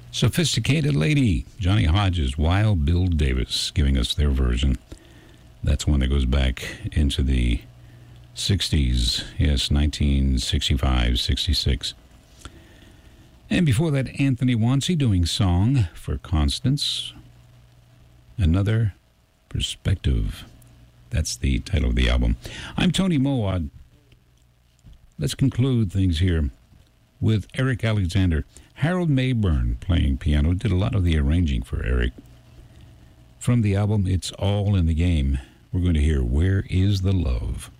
Sophisticated Lady, Johnny Hodges, Wild Bill Davis giving us their version. That's one that goes back into the 60s. Yes, 1965, 66. And before that, Anthony Wansey doing Song for Constance. Another Perspective. That's the title of the album. I'm Tony Mowat. Let's conclude things here with Eric Alexander. Harold Mayburn playing piano, did a lot of the arranging for Eric. From the album It's All in the Game, we're going to hear Where is the Love?